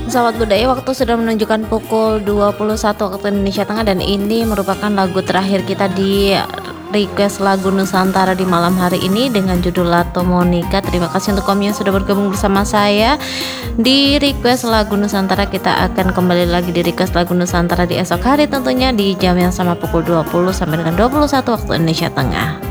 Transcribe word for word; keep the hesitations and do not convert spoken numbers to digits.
Sahabat budaya, waktu sudah menunjukkan pukul dua puluh satu waktu Indonesia Tengah, dan ini merupakan lagu terakhir kita di request lagu Nusantara di malam hari ini dengan judul Lato Monica. Terima kasih untuk kamu yang sudah bergabung bersama saya di request lagu Nusantara. Kita akan kembali lagi di request lagu Nusantara di esok hari, tentunya di jam yang sama pukul dua puluh sampai dengan dua puluh satu waktu Indonesia Tengah.